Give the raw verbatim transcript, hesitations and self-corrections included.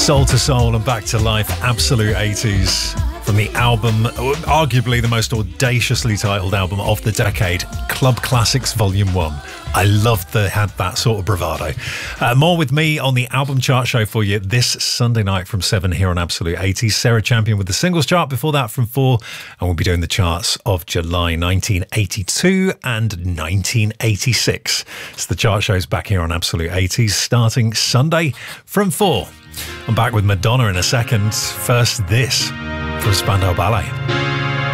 Soul to Soul and Back to Life, Absolute eighties, from the album, arguably the most audaciously titled album of the decade, Club Classics Volume one. I loved they had that sort of bravado. Uh, more with me on the album chart show for you this Sunday night from seven here on Absolute eighties. Sarah Champion with the singles chart before that from four, and we'll be doing the charts of July nineteen eighty-two and nineteen eighty-six. So the chart show's back here on Absolute eighties starting Sunday from four. I'm back with Madonna in a second. First, this from Spandau Ballet.